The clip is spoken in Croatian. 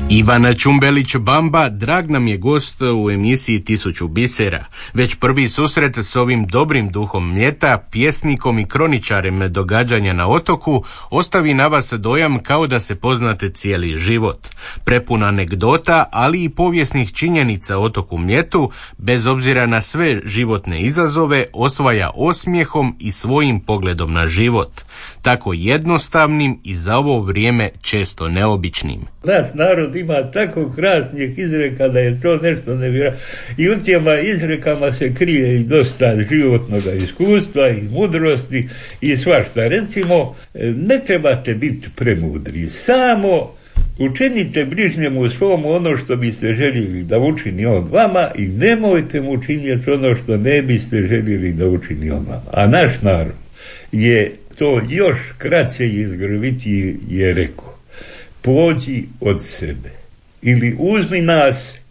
Ivana Čumbelić-Bamba drag nam je gost u emisiji Tisuću bisera. Već prvi susret s ovim dobrim duhom Mljeta, pjesnikom i kroničarem događanja na otoku, ostavi na vas dojam kao da se poznate cijeli život. Prepun anegdota, ali i povijesnih činjenica o otoku Mljetu, bez obzira na sve životne izazove, osvaja osmijehom i svojim pogledom na život. Tako jednostavnim i za ovo vrijeme često neobičnim. Naš narod ima tako krasnih izreka da je to nešto nevjerojatno. I u tijema izrekama se krije i dosta životnog iskustva i mudrosti i svašta. Recimo, ne trebate biti premudri, samo učinite bližnjemu svom ono što biste željeli da učini on vama i nemojte mu učiniti ono što ne biste željeli da učini on vama. A naš narod je to još kraće i izgrvitije je rekao: pođi od sebe ili uzmi nas